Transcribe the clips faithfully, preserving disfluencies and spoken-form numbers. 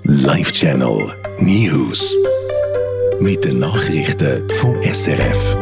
Live Channel News. Mit den Nachrichten vom S R F.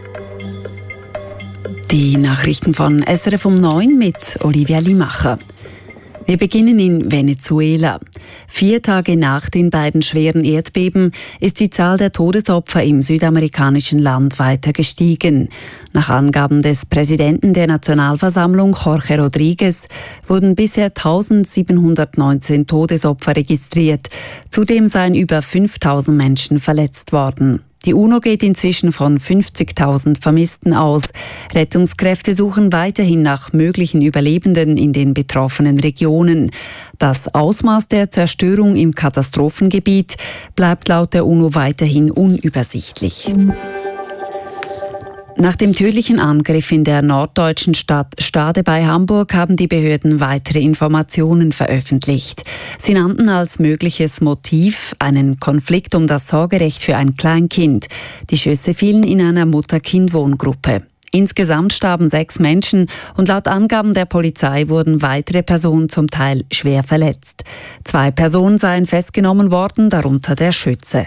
Die Nachrichten von S R F um neun mit Olivia Limacher. Wir beginnen in Venezuela. Vier Tage nach den beiden schweren Erdbeben ist die Zahl der Todesopfer im südamerikanischen Land weiter gestiegen. Nach Angaben des Präsidenten der Nationalversammlung, Jorge Rodriguez, wurden bisher eintausendsiebenhundertneunzehn Todesopfer registriert. Zudem seien über fünftausend Menschen verletzt worden. Die UNO geht inzwischen von fünfzigtausend Vermissten aus. Rettungskräfte suchen weiterhin nach möglichen Überlebenden in den betroffenen Regionen. Das Ausmaß der Zerstörung im Katastrophengebiet bleibt laut der UNO weiterhin unübersichtlich. Nach dem tödlichen Angriff in der norddeutschen Stadt Stade bei Hamburg haben die Behörden weitere Informationen veröffentlicht. Sie nannten als mögliches Motiv einen Konflikt um das Sorgerecht für ein Kleinkind. Die Schüsse fielen in einer Mutter-Kind-Wohngruppe. Insgesamt starben sechs Menschen und laut Angaben der Polizei wurden weitere Personen zum Teil schwer verletzt. Zwei Personen seien festgenommen worden, darunter der Schütze.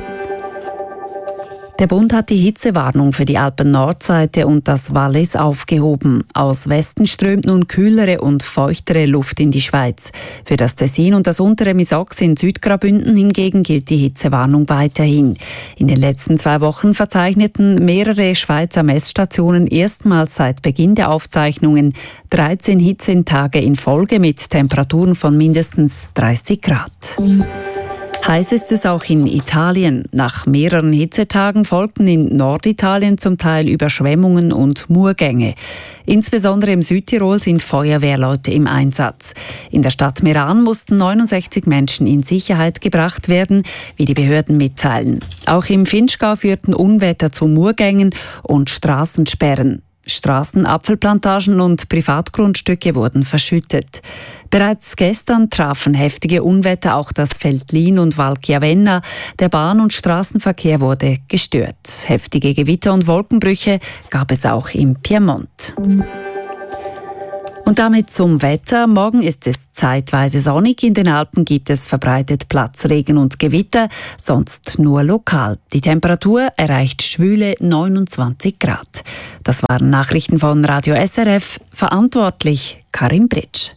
Der Bund hat die Hitzewarnung für die Alpen-Nordseite und das Wallis aufgehoben. Aus Westen strömt nun kühlere und feuchtere Luft in die Schweiz. Für das Tessin und das untere Misox in Südgraubünden hingegen gilt die Hitzewarnung weiterhin. In den letzten zwei Wochen verzeichneten mehrere Schweizer Messstationen erstmals seit Beginn der Aufzeichnungen dreizehn Hitzetage in Folge mit Temperaturen von mindestens dreißig Grad. Heiß ist es auch in Italien. Nach mehreren Hitzetagen folgten in Norditalien zum Teil Überschwemmungen und Murgänge. Insbesondere im Südtirol sind Feuerwehrleute im Einsatz. In der Stadt Meran mussten neunundsechzig Menschen in Sicherheit gebracht werden, wie die Behörden mitteilen. Auch im Vinschgau führten Unwetter zu Murgängen und Straßensperren. Straßen, Apfelplantagen und Privatgrundstücke wurden verschüttet. Bereits gestern trafen heftige Unwetter auch das Veltlin und Val Chiavenna. Der Bahn- und Straßenverkehr wurde gestört. Heftige Gewitter und Wolkenbrüche gab es auch im Piemont. Und damit zum Wetter. Morgen ist es zeitweise sonnig. In den Alpen gibt es verbreitet Platzregen und Gewitter, sonst nur lokal. Die Temperatur erreicht schwüle neunundzwanzig Grad. Das waren Nachrichten von Radio S R F. Verantwortlich Karin Britsch.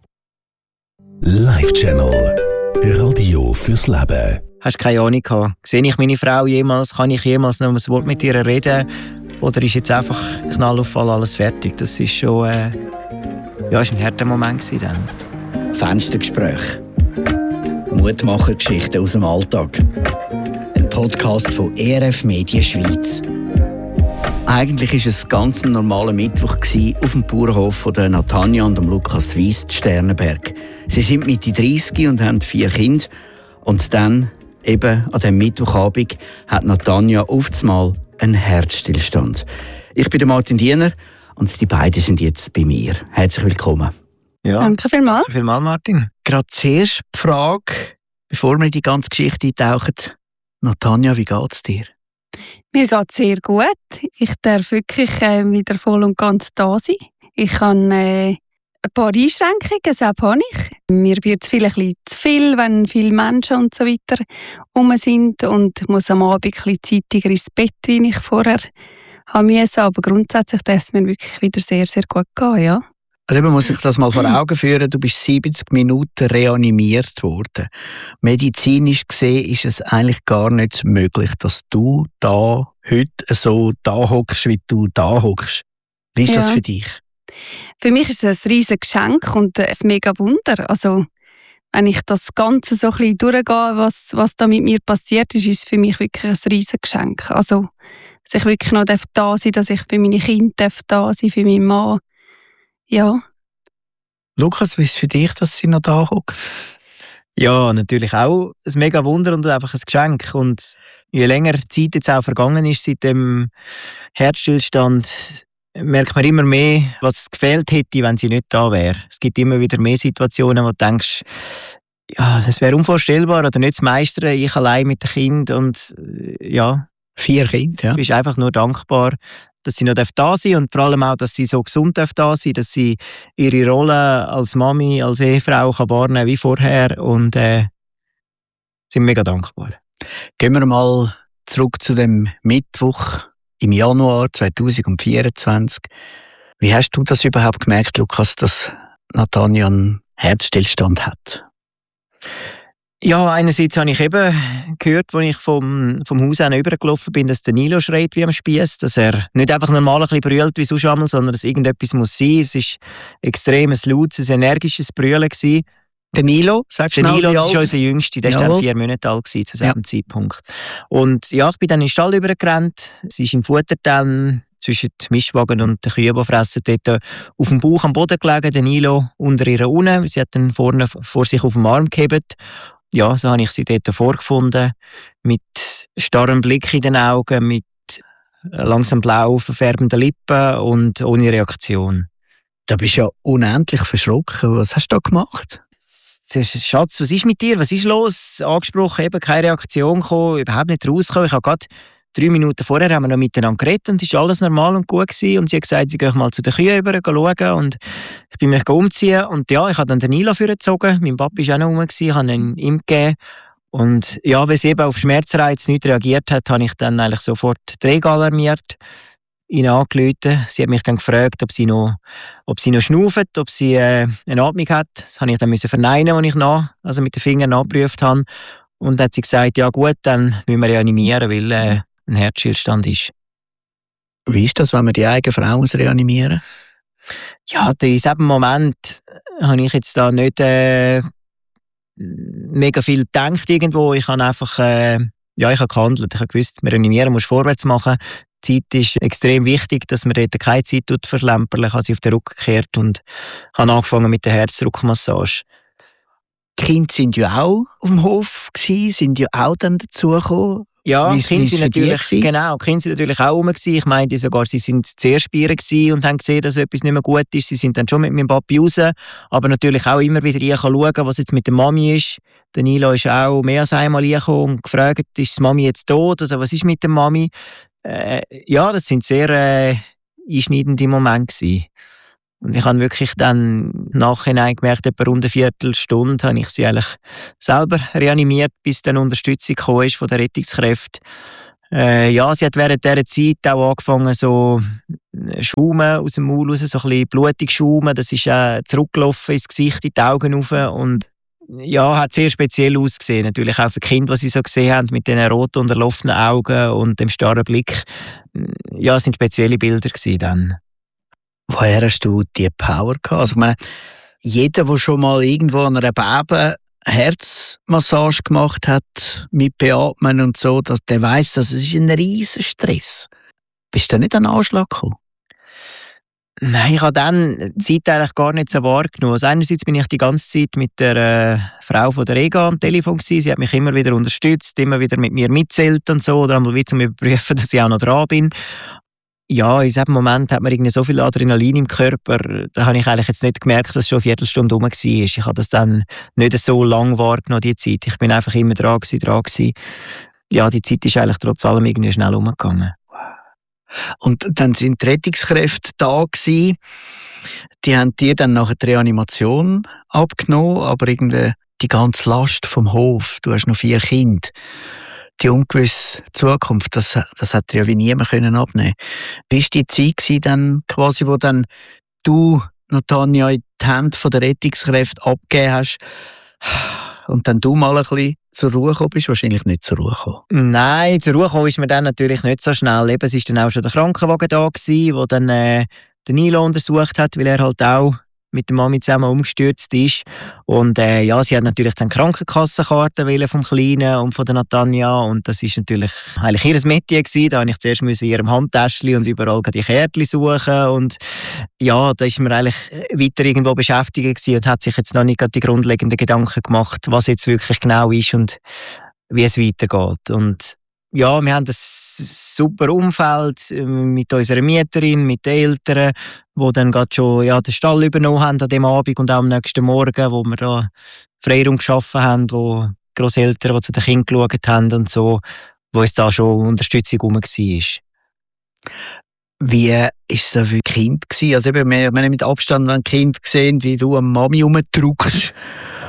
Live Channel. Radio fürs Leben. Hast du keine Ahnung gehabt? Sehe ich meine Frau jemals? Kann ich jemals noch ein Wort mit ihr reden? Oder ist jetzt einfach Knallauffall, alles fertig? Das ist schon äh, ja, ist ein harter Moment gewesen dann. Fenstergespräch. Mutmachergeschichten aus dem Alltag. Ein Podcast von E R F Medien Schweiz. Eigentlich war es ein ganz normaler Mittwoch auf dem Bauernhof von der Natanja und dem Lukas Weiss in Sternenberg. Sie sind Mitte dreißig und haben vier Kinder. Und dann, eben an diesem Mittwochabend, hat Natanja auf einmal einen Herzstillstand. Ich bin der Martin Diener und die beiden sind jetzt bei mir. Herzlich willkommen. Ja, danke vielmals. Danke vielmals, Martin. Gerade zuerst die Frage, bevor wir in die ganze Geschichte eintauchen. Natanja, wie geht es dir? Mir geht es sehr gut. Ich darf wirklich äh, wieder voll und ganz da sein. Ich habe äh, ein paar Einschränkungen, das habe ich. Mir wird es vielleicht ein bisschen zu viel, wenn viele Menschen und so weiter rum sind und muss am Abend ein bisschen zeitiger ins Bett, wie ich vorher haben müssen. Aber grundsätzlich darf es mir wirklich wieder sehr, sehr gut gehen, ja. Also man muss sich das mal vor Augen führen, du bist siebzig Minuten reanimiert worden. Medizinisch gesehen ist es eigentlich gar nicht möglich, dass du da heute so da hockst, wie du da hockst. Wie ist ja. das für dich? Für mich ist es ein riesiges Geschenk und ein mega Wunder. Also wenn ich das Ganze so ein bisschen durchgehe, was, was da mit mir passiert ist, ist es für mich wirklich ein riesiges Geschenk. Also dass ich wirklich noch da sein darf, dass ich für meine Kinder da sein darf, für meinen Mann. Ja. Lukas, wie ist es für dich, dass sie noch da hockt? Ja, natürlich auch ein mega Wunder und einfach ein Geschenk. Und je länger die Zeit jetzt auch vergangen ist seit dem Herzstillstand, merkt man immer mehr, was gefehlt hätte, wenn sie nicht da wäre. Es gibt immer wieder mehr Situationen, wo du denkst, ja, das wäre unvorstellbar oder nicht zu meistern, ich allein mit dem Kind und ja. Vier Kinder, ja. Du bist einfach nur dankbar, dass sie noch da sind und vor allem auch, dass sie so gesund da sind, dass sie ihre Rolle als Mami, als Ehefrau kann wahrnehmen wie vorher und äh, sind mega dankbar. Gehen wir mal zurück zu dem Mittwoch im Januar zwanzig vierundzwanzig. Wie hast du das überhaupt gemerkt, Lukas, dass Natanja einen Herzstillstand hat? Ja, einerseits habe ich eben gehört, als ich vom, vom Haus an übergelaufen bin, dass der Nilo schreit wie am Spiess, dass er nicht einfach normal ein bisschen brüllt wie sonst einmal, sondern dass irgendetwas muss sein. Es war extrem ein lautes, ein energisches Brüllen gewesen. Der Nilo, sagst du Der schnell, Nilo, wie das alt? ist unser Jüngster, der war Jawohl. dann vier Monate alt gewesen, zu diesem Zeitpunkt. Und ja, ich bin dann in den Stall übergerannt. Sie ist im Futter dann zwischen dem Mischwagen und den Kühen, die fressen, dort auf dem Bauch am Boden gelegen, der Nilo unter ihrer Unne. Sie hat dann vorne vor sich auf dem Arm gehebt. Ja, so habe ich sie dort vorgefunden, mit starrem Blick in den Augen, mit langsam blau verfärbenden Lippen und ohne Reaktion. Da bist du ja unendlich verschrocken. Was hast du da gemacht? Schatz, was ist mit dir? Was ist los? Angesprochen, eben keine Reaktion gekommen, überhaupt nicht rausgekommen. Ich habe gerade drei Minuten vorher haben wir noch miteinander geredet und es war alles normal und gut gewesen. Und sie hat gesagt, sie gehe mal zu den Kühen rüber, schauen und ich bin mich umziehen. Und ja, ich habe dann den Nilo vorgezogen. Mein Papi war auch noch rum, ich habe ihn ihm gegeben. Und ja, weil sie eben auf Schmerzreiz nicht reagiert hat, habe ich dann eigentlich sofort die Rega alarmiert, ihn angerufen. Sie hat mich dann gefragt, ob sie noch, ob sie noch schnauft, ob sie äh, eine Atmung hat. Das habe ich dann müssen verneinen, als ich nach, also mit den Fingern nachgeprüft habe. Und dann hat sie gesagt, ja gut, dann müssen wir reanimieren, weil äh, ein Herzstillstand ist. Wie ist das, wenn man die eigene Frau muss reanimieren? Ja, in diesem Moment habe ich jetzt da nicht äh, mega viel gedacht irgendwo. Ich habe einfach, äh, ja, ich habe gehandelt. Ich habe gewusst, wir reanimieren, muss vorwärts machen. Die Zeit ist extrem wichtig, dass man dort keine Zeit verlämpern. Ich habe sie auf den Rücken gekehrt und habe angefangen mit der Herzdruckmassage. Die Kinder sind ja auch auf dem Hof gewesen, sind ja auch dann dazugekommen. Ja, Wie die ist- Kinder wie ist sind für die natürlich, gewesen? genau, die Kinder sind natürlich auch rum gewesen. Ich meinte sogar, sie sind zuerst bei ihr gewesen und haben gesehen, dass etwas nicht mehr gut ist. Sie sind dann schon mit meinem Papi raus, aber natürlich auch immer wieder schauen, was jetzt mit der Mami ist. Der Nilo ist auch mehr als einmal reingekommen und gefragt, ist die Mami jetzt tot oder was ist mit der Mami? Äh, ja, das sind sehr äh, einschneidende Momente gewesen. Und ich habe wirklich dann im Nachhinein gemerkt, etwa rund eine Viertelstunde habe ich sie eigentlich selber reanimiert, bis dann Unterstützung gekommen ist von den Rettungskräften. Äh, ja, sie hat während dieser Zeit auch angefangen, so Schaumen aus dem Maul raus, so ein bisschen blutig schaumen. Das ist äh, zurückgelaufen ins Gesicht, in die Augen rauf. Und ja, hat sehr speziell ausgesehen. Natürlich auch für die Kinder, die sie so gesehen haben, mit diesen rot unterlaufenen Augen und dem starren Blick. Ja, es sind spezielle Bilder gewesen dann. Woher hast du die Power gehabt? Also, ich meine, jeder, der schon mal irgendwo an einer Baby Herzmassage gemacht hat, mit Beatmen und so, dass der weiss, dass es ist ein riesen Stress. Bist du nicht an den Anschlag gekommen? Nein, ich habe dann die Zeit eigentlich gar nicht so wahrgenommen. Also einerseits bin ich die ganze Zeit mit der äh, Frau von der Rega am Telefon gewesen. Sie hat mich immer wieder unterstützt, immer wieder mit mir mitzählt und so, oder einmal wieder zum Überprüfen, dass ich auch noch dran bin. Ja, in diesem Moment hat man irgendwie so viel Adrenalin im Körper, da habe ich eigentlich jetzt nicht gemerkt, dass es schon eine Viertelstunde rum war. Ich habe das dann nicht so lang wahrgenommen, die Zeit. Ich bin einfach immer dran gewesen, dran gewesen. Ja, die Zeit ist eigentlich trotz allem irgendwie schnell umgegangen. Und dann sind die Rettungskräfte da gewesen. Die haben dir dann nachher die Reanimation abgenommen, aber irgendwie die ganze Last vom Hof. Du hast noch vier Kinder. Die ungewisse Zukunft, das, das hat dir ja wie niemand können abnehmen. Wie war die Zeit gewesen, dann quasi, wo dann du, Natanja, in die Hände der Rettungskräfte abgegeben hast und dann du mal ein bisschen zur Ruhe gekommen bist? Wahrscheinlich nicht zur Ruhe gekommen. Nein, zur Ruhe gekommen ist mir dann natürlich nicht so schnell. Eben, es war dann auch schon der Krankenwagen da gewesen, der dann äh, den Nilo untersucht hat, weil er halt auch mit der Mami zusammen umgestürzt ist. Und äh, ja, sie hat natürlich dann Krankenkassenkarte wählen vom Kleinen und von der Natanja. Und das ist natürlich eigentlich ihr Metier gewesen. Da musste ich zuerst in ihrem Handtäschchen und überall die Kärtchen suchen. Und ja, da ist man eigentlich weiter irgendwo beschäftigt gewesen und hat sich jetzt noch nicht die grundlegenden Gedanken gemacht, was jetzt wirklich genau ist und wie es weitergeht. Und ja, wir haben ein super Umfeld mit unserer Mieterin, mit den Eltern, die dann gerade schon ja, den Stall übernommen haben an dem Abend und auch am nächsten Morgen, wo wir da Freiraum geschaffen haben, wo Grosseltern, die zu den Kindern geschaut haben und so, wo es da schon Unterstützung herum war. Wie war es da für Kind gewesen? Also eben, wir haben mit Abstand ein Kind gesehen, wie du am Mami rumdrückst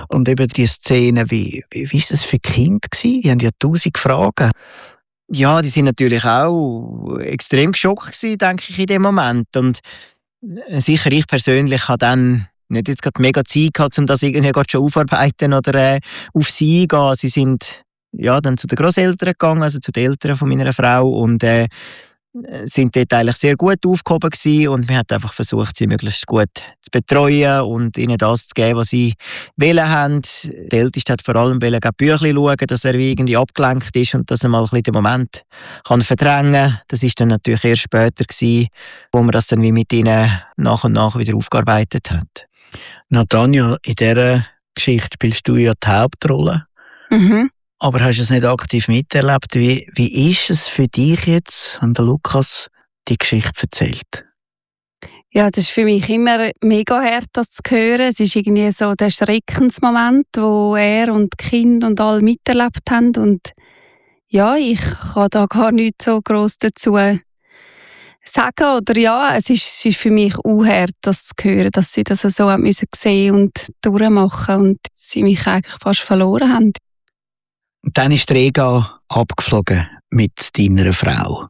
Und eben die Szene, wie, wie, wie ist das für Kinder gewesen? Die haben ja tausend Fragen. Ja, die sind natürlich auch extrem geschockt gewesen, denke ich, in dem Moment. Und sicher, ich persönlich habe dann nicht jetzt gerade mega Zeit gehabt, um das irgendwie gerade schon aufarbeiten oder äh, auf sie eingehen. Sie sind ja dann zu den Grosseltern gegangen, also zu den Eltern von meiner Frau, und äh, sind dort eigentlich sehr gut aufgehoben gewesen, und wir haben einfach versucht, sie möglichst gut zu betreuen und ihnen das zu geben, was sie wollen haben. Der Älteste hat vor allem wollen Bücher schauen, dass er irgendwie abgelenkt ist und dass er mal ein bisschen den Moment kann verdrängen kann. Das ist dann natürlich erst später gewesen, wo man das dann wie mit ihnen nach und nach wieder aufgearbeitet hat. Natanja, in dieser Geschichte spielst du ja die Hauptrolle. Mhm. Aber hast du es nicht aktiv miterlebt? Wie, wie ist es für dich jetzt, wenn der Lukas die Geschichte erzählt? Ja, das ist für mich immer mega hart, das zu hören. Es ist irgendwie so der Schreckensmoment, wo er und die Kinder und alle miterlebt haben. Und ja, ich kann da gar nichts so gross dazu sagen. Oder ja, es ist, es ist für mich auch hart, das zu hören, dass sie das so haben müssen sehen und durchmachen und sie mich eigentlich fast verloren haben. Und dann ist der Rega abgeflogen mit deiner Frau.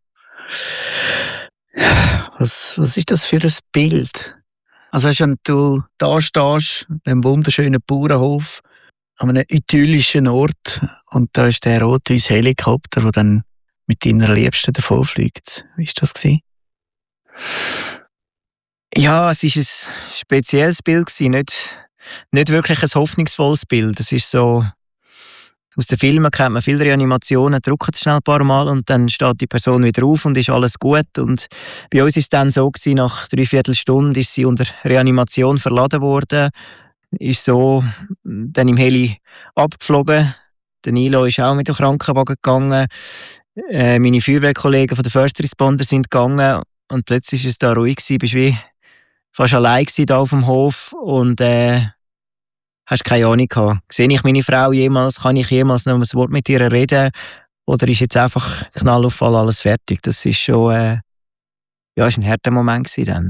Was, was ist das für ein Bild? Also wenn du da stehst, in einem wunderschönen Bauernhof, an einem idyllischen Ort, und da ist der rot-weiße Helikopter, der dann mit deiner Liebsten davonfliegt. Wie war das gewesen? Ja, es war ein spezielles Bild gewesen, nicht, nicht wirklich ein hoffnungsvolles Bild. Es ist so, aus den Filmen kennt man viele Reanimationen, drücken es schnell ein paar Mal und dann steht die Person wieder auf und ist alles gut. Und bei uns war es dann so gewesen, nach dreiviertel Stunde ist sie unter Reanimation verladen worden, ist so dann im Heli abgeflogen. Der Nilo ist auch mit dem Krankenwagen gegangen. Äh, meine Feuerwehrkollegen von den First Responder sind gegangen und plötzlich war es da ruhig gewesen, bist wie fast allein gewesen da auf dem Hof und äh, hast keine Ahnung gehabt. Sehe ich meine Frau jemals? Kann ich jemals noch ein Wort mit ihr reden? Oder ist jetzt einfach Knall auf Fall alles fertig? Das ist schon äh, ja, ist ein harter Moment gewesen dann.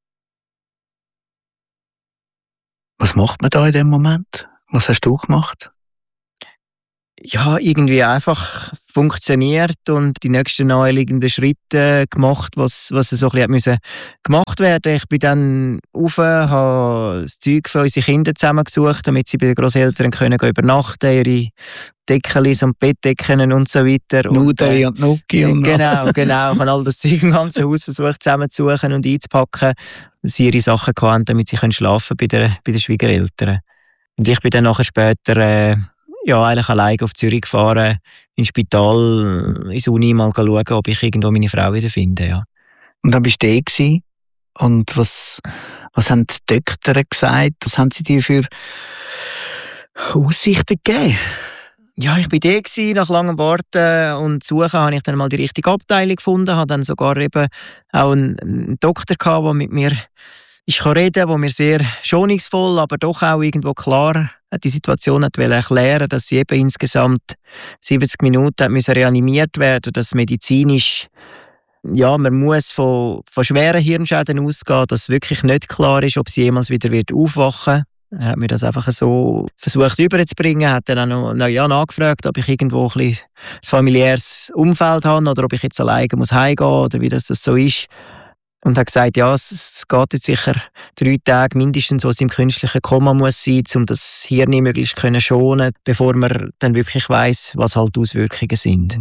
Was macht man da in dem Moment? Was hast du gemacht? Ja, irgendwie einfach funktioniert und die nächsten naheliegenden Schritte gemacht, was, was so ein bisschen müssen gemacht werden. Ich bin dann rauf, habe das Zeug für unsere Kinder zusammengesucht, damit sie bei den Grosseltern können übernachten, ihre Decken und Bettdecken und so weiter. Nudeli und, äh, und Nuki. Und genau, genau. Ich habe all das Zeug im ganzen Haus versucht zusammenzusuchen und einzupacken, dass sie ihre Sachen hatten, damit sie schlafen können bei den, bei den Schwiegereltern. Und ich bin dann nachher später äh, ja, eigentlich alleine auf Zürich gefahren, ins Spital, ins Uni mal schauen, ob ich irgendwo meine Frau wieder finde. Ja. Und dann bist du da gewesen. Und was, was haben die Doktor gesagt? Was haben sie dir für Aussichten gegeben? Ja, ich war da gewesen, nach langem Warten und Suchen habe ich dann mal die richtige Abteilung gefunden, habe dann sogar eben auch einen, einen Doktor gehabt, der mit mir ich kann reden, wo mir sehr schonungsvoll, aber doch auch irgendwo klar die Situation hat erklären, dass sie eben insgesamt siebzig Minuten müssen reanimiert werden, dass medizinisch ja, man muss von, von schweren Hirnschäden ausgehen, dass wirklich nicht klar ist, ob sie jemals wieder wird aufwachen wird. Er hat mir das einfach so versucht überzubringen, hat dann auch noch ja, nachgefragt, ob ich irgendwo ein, bisschen ein familiäres Umfeld habe oder ob ich jetzt alleine muss heimgehen oder wie das, das so ist. Und hat gesagt, ja, es, es geht jetzt sicher drei Tage mindestens, wo es im künstlichen Koma muss sein, um das Hirn möglichst können schonen, bevor man dann wirklich weiss, was halt die Auswirkungen sind.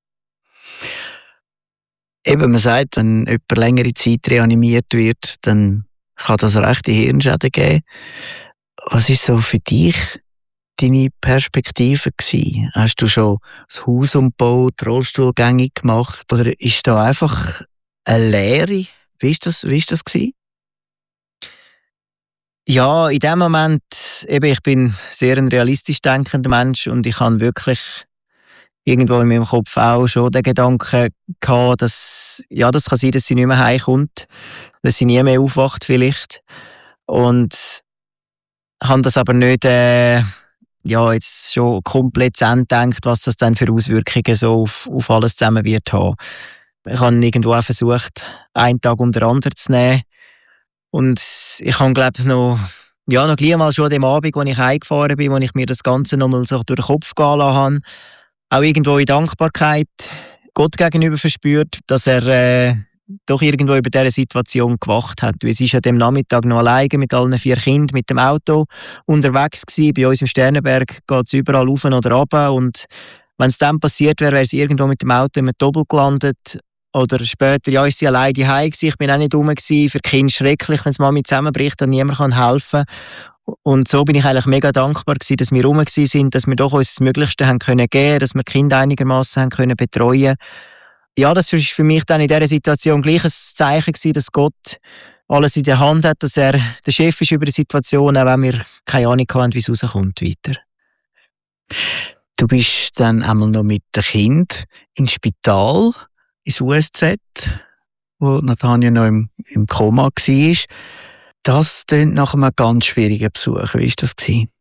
Eben, man sagt, wenn jemand längere Zeit reanimiert wird, dann kann das rechte Hirnschäden geben. Was ist so für dich deine Perspektive gewesen? Hast du schon das Haus umgebaut, Rollstuhlgänge gemacht, oder ist da einfach eine Lehre? Wie ist das, wie ist das gewesen? Ja, in dem Moment, eben, ich bin sehr ein realistisch denkender Mensch und ich habe wirklich irgendwo in meinem Kopf auch schon den Gedanken gehabt, dass ja, das kann sein, dass sie nicht mehr heimkommt, dass sie nie mehr aufwacht vielleicht. Und habe das aber nicht äh, ja, jetzt schon komplett zu Ende gedacht, was das dann für Auswirkungen so auf, auf alles zusammen wird haben. Ich habe irgendwo auch versucht, einen Tag um den anderen zu nehmen. Und ich habe, glaube ich, noch ja, noch gleich mal schon an dem Abend, als ich heimgefahren bin, wo ich mir das Ganze nochmal so durch den Kopf gehen lassen habe, auch irgendwo in Dankbarkeit Gott gegenüber verspürt, dass er äh, doch irgendwo über diese Situation gewacht hat. Es war an dem Nachmittag noch alleine mit allen vier Kindern mit dem Auto unterwegs gewesen. Bei uns im Sternenberg geht es überall rauf oder runter. Und wenn es dann passiert wäre, wäre sie irgendwo mit dem Auto im Doppel gelandet. Oder später, ja, ist sie alleine zu Hause. Ich bin auch nicht rum gewesen. Für die Kinder schrecklich, wenn es Mami zusammenbricht und niemand kann helfen. Und so bin ich eigentlich mega dankbar gewesen, dass wir rum gewesen sind, dass wir doch uns das Möglichste haben können geben, dass wir die Kinder einigermaßen haben können betreuen. Ja, das war für mich dann in dieser Situation gleich ein Zeichen gewesen, dass Gott alles in der Hand hat, dass er der Chef ist über die Situation, auch wenn wir keine Ahnung haben, wie es rauskommt weiter. Du bist dann einmal noch mit dem Kind ins Spital, ins U S Z, wo Natanja noch im, im Koma war. Das klingt nach einem ganz schwierigen Besuch. Wie war das?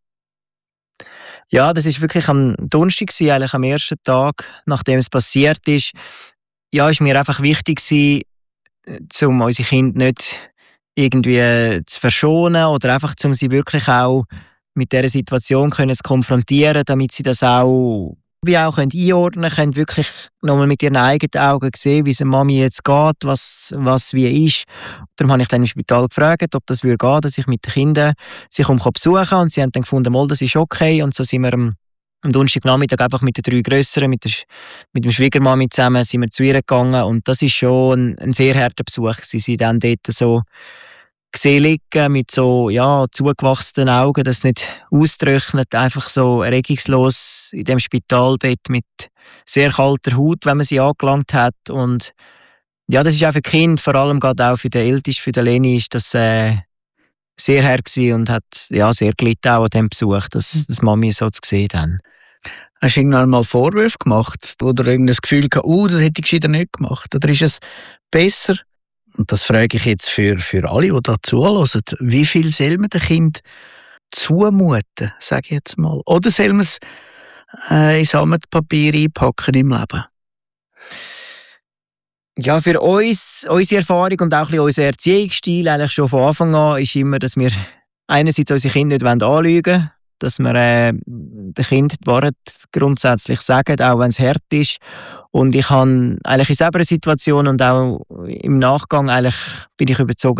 Ja, das war wirklich am Donnerstag, eigentlich am ersten Tag, nachdem es passiert ist. Ja, es war mir einfach wichtig, um unsere Kinder nicht irgendwie zu verschonen oder einfach, um sie wirklich auch mit dieser Situation können zu konfrontieren, damit sie das auch wie auch können einordnen können, wirklich nochmal mit ihren eigenen Augen sehen, wie es der Mami jetzt geht, was, was wie ist. Darum habe ich dann im Spital gefragt, ob das gehen würde, dass ich mit den Kindern sie besuchen kann. Und sie haben dann gefunden, mal, das ist okay. Und so sind wir am, am Donnerstagnachmittag einfach mit den drei Grösseren, mit, der, mit dem Schwiegermami zusammen, sind wir zu ihr gegangen. Und das ist schon ein, ein sehr harter Besuch. Sie sind dann dort so gesehen liegen, mit so ja, zugewachsenen Augen, das nicht austrocknet, einfach so regungslos in dem Spitalbett mit sehr kalter Haut, wenn man sie angelangt hat. Und ja, das ist auch für die Kinder, vor allem gerade auch für den Ältesten, für den Leni, ist das äh, sehr hart gewesen und hat ja, sehr gelitten auch an diesem Besuch, dass das Mami so zu sehen haben. Hast du irgendwann mal Vorwürfe gemacht oder irgendein Gefühl gehabt, oh, das hätte ich gescheiter nicht gemacht? Oder ist es besser? Und das frage ich jetzt für, für alle, die da zuhören. Wie viel soll man dem Kind zumuten, sage ich jetzt mal? Oder soll man es äh, in Sammetpapier einpacken im Leben? Ja, für uns, unsere Erfahrung und auch ein bisschen unser Erziehungsstil eigentlich schon von Anfang an ist immer, dass wir einerseits unsere Kinder nicht anlügen wollen, dass wir äh, den Kindern die Wahrheit grundsätzlich sagen, auch wenn es hart ist. Und ich habe eigentlich in selber Situation und auch im Nachgang eigentlich bin ich überzeugt,